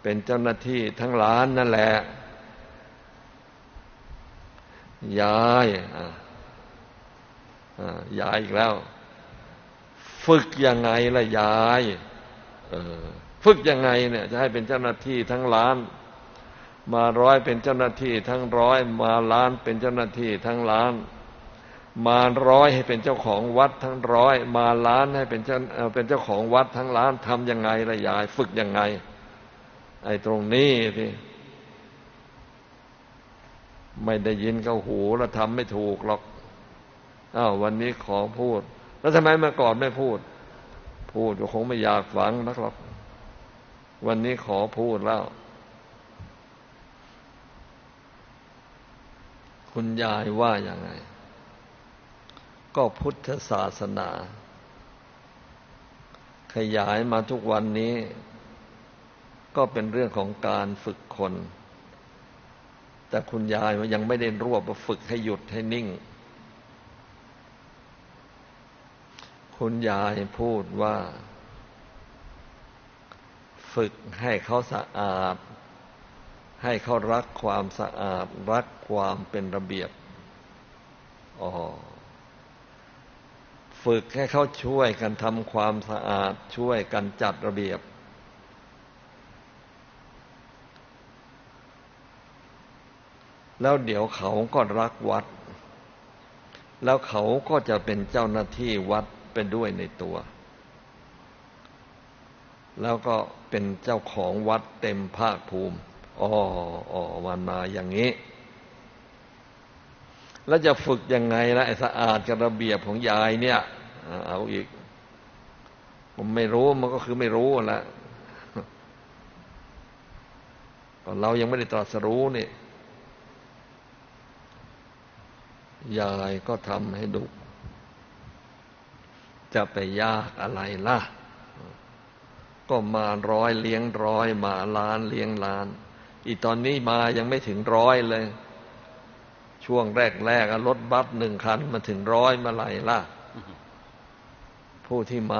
เป็นเจ้าหน้าที่ทั้งร้านนั่นแหละยายยายอีกแล้วฝึกยังไงล่ะยายฝึกยังไงเนี่ยจะให้เป็นเจ้าหน้าที่ทั้งล้านมาร้อยเป็นเจ้าหน้าที่ทั้งร้อยมาล้านเป็นเจ้าหน้าที่ทั้งล้านมาร้อยให้เป็นเจ้าของวัดทั้งร้อยมาล้านให้เป็นเจ้าของวัดทั้งล้านทำยังไงล่ะยายฝึกยังไงไอ้ตรงนี้ที่ไม่ได้ยินเข้าหูแล้วทำไม่ถูกหรอกวันนี้ขอพูดแล้วทำไมเมื่อก่อนไม่พูดก็คงไม่อยากฟังนักหรอกวันนี้ขอพูดแล้วคุณยายว่าอย่างไงก็พุทธศาสนาขยายมาทุกวันนี้ก็เป็นเรื่องของการฝึกคนแต่คุณยายยังไม่ได้รวบมาฝึกให้หยุดให้นิ่งคุณยายพูดว่าฝึกให้เขาสะอาดให้เขารักความสะอาดรักความเป็นระเบียบฝึกให้เขาช่วยกันทำความสะอาดช่วยกันจัดระเบียบแล้วเดี๋ยวเขาก็รักวัดแล้วเขาก็จะเป็นเจ้าหน้าที่วัดไปด้วยในตัวแล้วก็เป็นเจ้าของวัดเต็มภาคภูมิวันมาอย่างนี้แล้วจะฝึกยังไงล่ะไอ้สะอาดกับระเบียบของยายเนี่ยเอาอีกผมไม่รู้มันก็คือไม่รู้แหละเรายังไม่ได้ตรัสรู้นี่ยายก็ทำให้ดูจะไปยากอะไรล่ะก็มาร้อยเลี้ยงร้อยมาล้านเลี้ยงล้านอีตอนนี้มายังไม่ถึงร้อยเลยช่วงแรกรถบัส1 คันมาถึง100เมื่อไหร่ล่ะผู้ที่มา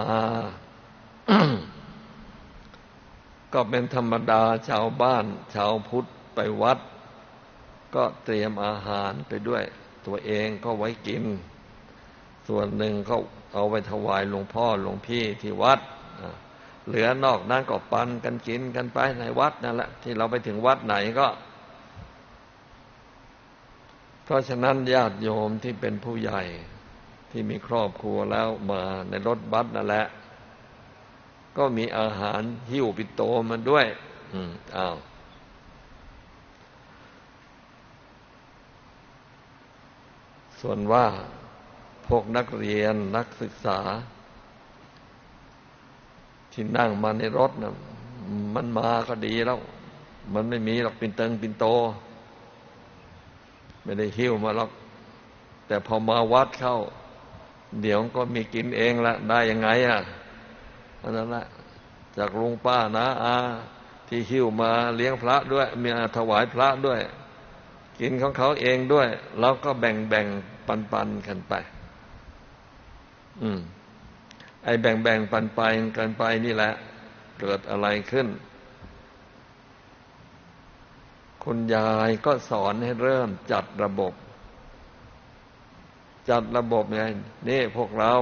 ก็เป็นธรรมดาชาวบ้านชาวพุทธไปวัดก็เตรียมอาหารไปด้วยตัวเองก็ไว้กินส่วนหนึ่งก็เอาไปถวายหลวงพ่อหลวงพี่ที่วัดเหลือนอกนั้นก็ปันกันกินกันไปในวัดนั่นแหละที่เราไปถึงวัดไหนก็เพราะฉะนั้นญาติโยมที่เป็นผู้ใหญ่ที่มีครอบครัวแล้วมาในรถบัสนั่นแหละก็มีอาหารหิ้วปิ่นโตมาด้วยส่วนว่าพวกนักเรียนนักศึกษาที่นั่งมาในรถนะมันมาก็ดีแล้วมันไม่มีหรอกปิ่นโตไม่ได้หิ้วมาหรอกแต่พอมาวัดเข้าเดี๋ยวก็มีกินเองละได้ยังไงนั่นแหละจากลุงป้านะอาที่หิ้วมาเลี้ยงพระด้วยมีถวายพระด้วยกินของเขาเองด้วยแล้วก็แบ่งปันกันไปไอ้แบ่งปันกันไปนี่แหละเกิดอะไรขึ้นคุณยายก็สอนให้เริ่มจัดระบบไงนี่พวกเรา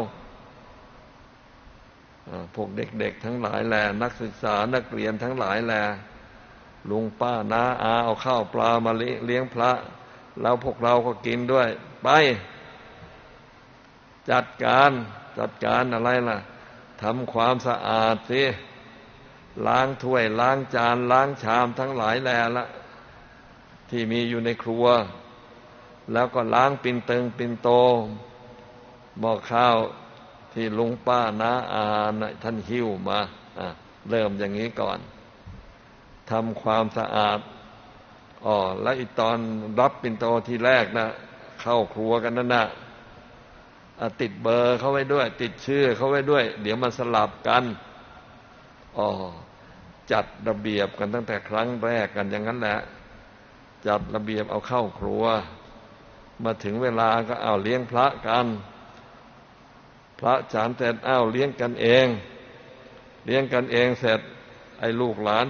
พวกเด็กๆทั้งหลายแลนักศึกษานักเรียนทั้งหลายแลลุงป้าน้าอาเอาข้าวปลามาเลี้ยงพระแล้วพวกเราก็กินด้วยไปจัดการอะไรล่ะทำความสะอาดสิล้างถ้วยล้างจานล้างชามทั้งหลายแลละที่มีอยู่ในครัวแล้วก็ล้างปิ่นโตหม้อข้าวที่ลุงป้าน้าอาท่านหิ้วมาเริ่มอย่างนี้ก่อนทำความสะอาดแล้วอีตอนรับปิ่นโตทีแรกนะเข้าครัวกันนั่นนะติดเบอร์เขาไว้ด้วยติดชื่อเขาไว้ด้วยเดี๋ยวมันสลับกันจัดระเบียบกันตั้งแต่ครั้งแรกกันอย่างนั้นแหละจัดระเบียบเอาเข้าครัวมาถึงเวลาก็เลี้ยงพระกันพระฉันเสร็จเลี้ยงกันเองเสร็จไอ้ลูกหลาน